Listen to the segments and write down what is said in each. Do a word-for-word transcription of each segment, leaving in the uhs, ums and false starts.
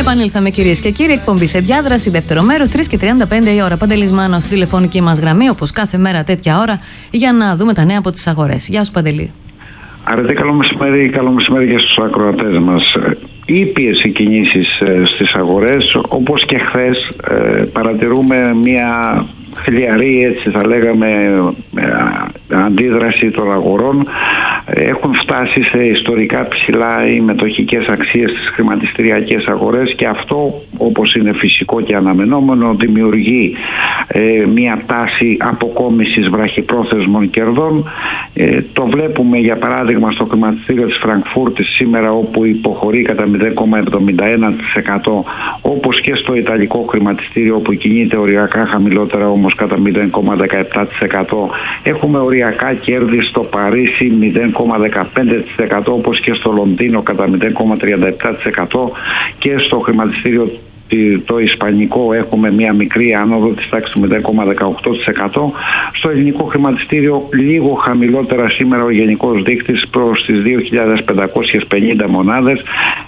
Επανήλθαμε, κυρίες και κύριοι, εκπομπή σε διάδραση, δεύτερο μέρος, τρεις και τριάντα πέντε η ώρα. Παντελής Μάνος στη τηλεφωνική μας γραμμή, όπως κάθε μέρα τέτοια ώρα, για να δούμε τα νέα από τις αγορές. Γεια σου, Παντελή. Αρετή, καλό μεσημέρι, καλό μεσημέρι και στους ακροατές μας. Ήπιες οι κινήσεις στις αγορές, όπως και χθες παρατηρούμε μια χλιαρή, έτσι θα λέγαμε, αντίδραση των αγορών. Έχουν φτάσει σε ιστορικά ψηλά οι μετοχικές αξίες στις χρηματιστηριακές αγορές και αυτό, όπως είναι φυσικό και αναμενόμενο, δημιουργεί ε, μια τάση αποκόμισης βραχυπρόθεσμων κερδών. Ε, το βλέπουμε για παράδειγμα στο χρηματιστήριο της Φραγκφούρτης σήμερα, όπου υποχωρεί κατά μηδέν κόμμα εβδομήντα ένα τοις εκατό, όπως και στο Ιταλικό χρηματιστήριο, όπου κινείται οριακά χαμηλότερα όμως κατά μηδέν κόμμα δεκαεπτά τοις εκατό. Έχουμε οριακά κέρδη στο Παρίσι μηδέν κόμμα δεκαπέντε τοις εκατό, όπως και στο Λονδίνο κατά μηδέν κόμμα τριάντα επτά τοις εκατό, και στο χρηματιστήριο το ισπανικό έχουμε μια μικρή άνοδο της τάξης του μηδέν κόμμα δεκαοκτώ τοις εκατό. Στο ελληνικό χρηματιστήριο λίγο χαμηλότερα σήμερα ο γενικός δείκτης προς τις δύο χιλιάδες πεντακόσιες πενήντα μονάδες,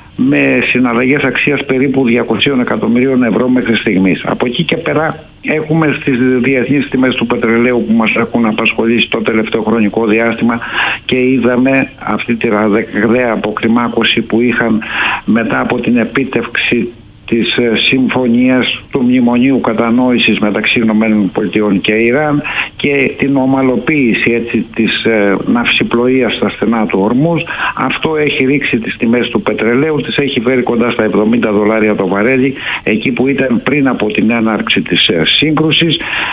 με συναλλαγές αξίας περίπου διακόσια εκατομμυρίων ευρώ μέχρι στιγμής. Από εκεί και πέρα έχουμε στις διεθνείς τιμές του πετρελαίου που μας έχουν απασχολήσει το τελευταίο χρονικό διάστημα και είδαμε αυτή τη ραγδαία αποκλιμάκωση που είχαν μετά από την επίτευξη της συμφωνίας του μνημονίου κατανόησης μεταξύ ΗΠΑ και Ιράν και την ομαλοποίηση, έτσι, της ε, ναυσιπλοείας στα στενά του Ορμούζ. Αυτό έχει ρίξει τις τιμές του πετρελαίου, τις έχει φέρει κοντά στα εβδομήντα δολάρια το βαρέλι, εκεί που ήταν πριν από την έναρξη της ε, σύγκρουσης,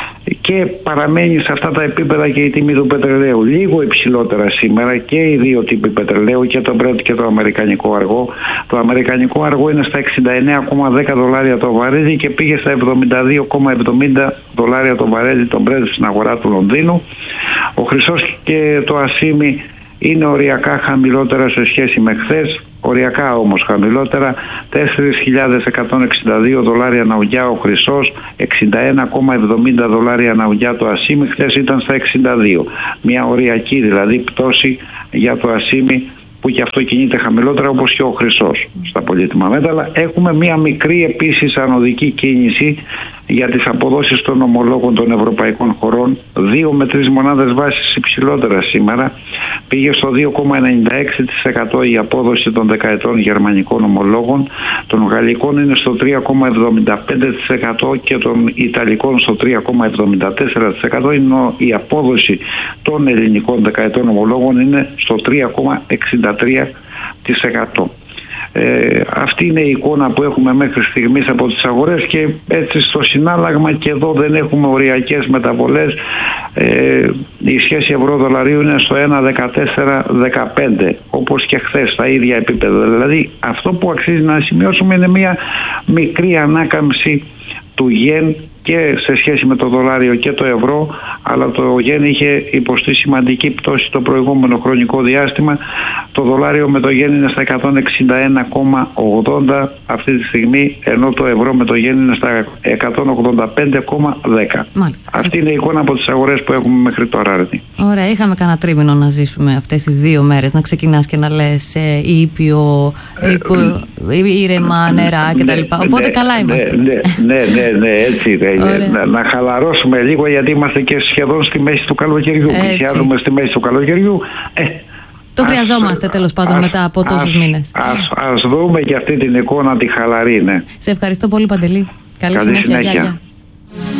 και παραμένει σε αυτά τα επίπεδα και η τιμή του πετρελαίου. Λίγο υψηλότερα σήμερα και οι δύο τύποι πετρελαίου, και το Brent και το αμερικανικό αργό. Το αμερικανικό αργό είναι στα εξήντα εννέα κόμμα δέκα δολάρια το βαρέλι και πήγε στα εβδομήντα δύο κόμμα εβδομήντα δολάρια το βαρέλι το Brent στην αγορά του Λονδίνου. Ο χρυσός και το ασίμι είναι οριακά χαμηλότερα σε σχέση με χθες, οριακά όμως χαμηλότερα, τέσσερις χιλιάδες εκατόν εξήντα δύο δολάρια αναουγιά ο χρυσός, εξήντα ένα κόμμα εβδομήντα δολάρια αναουγιά το ασίμι, χθες ήταν στα εξήντα δύο. Μια οριακή δηλαδή πτώση για το ασίμι, που και αυτό κινείται χαμηλότερα όπως και ο χρυσός στα πολύτιμα μέταλλα. Έχουμε μια μικρή επίσης ανωδική κίνηση για τις αποδόσεις των ομολόγων των ευρωπαϊκών χωρών, δύο με τρεις μονάδες βάσης υψηλότερα σήμερα. Πήγε στο δύο κόμμα ενενήντα έξι τοις εκατό η απόδοση των δεκαετών γερμανικών ομολόγων, των γαλλικών είναι στο τρία κόμμα εβδομήντα πέντε τοις εκατό και των ιταλικών στο τρία κόμμα εβδομήντα τέσσερα τοις εκατό, ενώ η απόδοση των ελληνικών δεκαετών ομολόγων είναι στο τρία κόμμα εξήντα τρία τοις εκατό. Ε, αυτή είναι η εικόνα που έχουμε μέχρι στιγμής από τις αγορές, και έτσι στο συνάλλαγμα και εδώ δεν έχουμε οριακές μεταβολές. Ε, η σχέση ευρώ-δολαρίου είναι στο ένα κόμμα δεκατέσσερα δεκαπέντε, όπως και χθες στα ίδια επίπεδα. Δηλαδή αυτό που αξίζει να σημειώσουμε είναι μια μικρή ανάκαμψη του γεν και σε σχέση με το δολάριο και το ευρώ, αλλά το γεν είχε υποστεί σημαντική πτώση το προηγούμενο χρονικό διάστημα. Το δολάριο με το γεν είναι στα εκατόν εξήντα ένα κόμμα ογδόντα αυτή τη στιγμή, ενώ το ευρώ με το γεν είναι στα εκατόν ογδόντα πέντε κόμμα δέκα. Μάλιστα. Αυτή είναι η εικόνα από τις αγορές που έχουμε μέχρι τώρα, Αρετή. Ωραία, είχαμε κανένα τρίμηνο να ζήσουμε αυτές τις δύο μέρες, να ξεκινάς και να λες ε, ήπιο, ήπιο, ήρεμα, νερά κτλ. Ναι, οπότε ναι, καλά είμαστε. Ναι, ναι, ναι, ναι, έτσι ναι. Να, να χαλαρώσουμε λίγο, γιατί είμαστε και σχεδόν στη μέση του καλοκαιριού. Πλησιάζουμε στη μέση του καλοκαιριού. Ε, το ας, χρειαζόμαστε τέλος πάντων ας, μετά από τόσους ας, μήνες. Ας, ας δούμε και αυτή την εικόνα τη χαλαρή, ναι. Σε ευχαριστώ πολύ, Παντελή. Καλή, Καλή συνέχεια. συνέχεια. Γεια, γεια.